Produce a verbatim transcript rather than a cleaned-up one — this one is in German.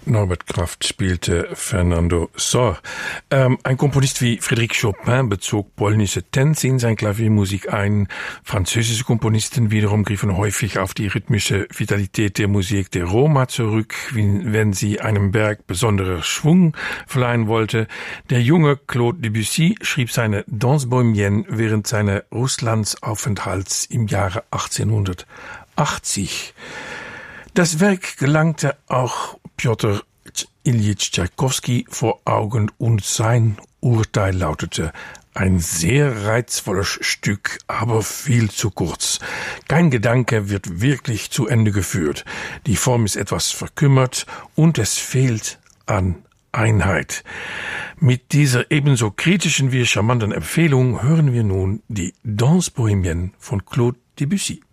Norbert Kraft spielte Fernando Sor. Ähm, ein Komponist wie Frédéric Chopin bezog polnische Tänze in seine Klaviermusik ein. Französische Komponisten wiederum griffen häufig auf die rhythmische Vitalität der Musik der Roma zurück, wenn sie einem Werk besonderer Schwung verleihen wollte. Der junge Claude Debussy schrieb seine Danse bohémienne während seiner Russlandsaufenthalts im Jahre achtzehnhundertachtzig. Das Werk gelangte auch Pjotr Iljitsch Tschaikowski vor Augen und sein Urteil lautete: ein sehr reizvolles Stück, aber viel zu kurz. Kein Gedanke wird wirklich zu Ende geführt. Die Form ist etwas verkümmert und es fehlt an Einheit. Mit dieser ebenso kritischen wie charmanten Empfehlung hören wir nun die Danse bohémienne von Claude Debussy.